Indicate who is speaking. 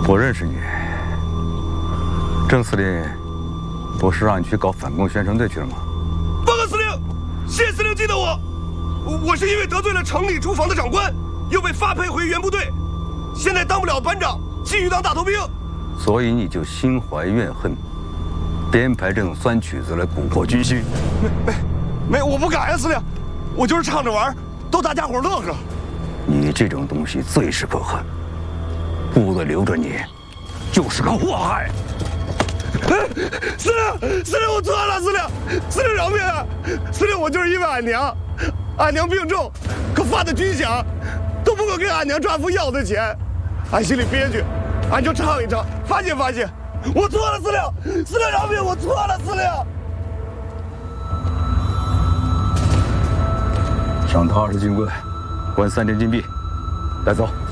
Speaker 1: 我认识你，郑司令不是让你去搞反共宣传队去了吗？
Speaker 2: 报告司令，谢司令记得我。我是因为得罪了城里驻防的长官，又被发配回原部队，现在当不了班长，继续当大头兵。
Speaker 1: 所以你就心怀怨恨，编排这种酸曲子来蛊惑军心？
Speaker 2: 没，我不敢呀，司令，我就是唱着玩，逗大家伙乐呵。
Speaker 1: 你这种东西最是可恨，部队留着你，就是个祸害。
Speaker 2: 司令，我错了，司令饶命啊！司令，我就是因为俺娘病重，可发的军饷都不够给俺娘抓夫要的钱，俺心里憋屈，俺就唱一唱，发泄发泄。我错了，司令饶命，我错了，司令。
Speaker 1: 赏他20军棍，关3天禁闭，带走。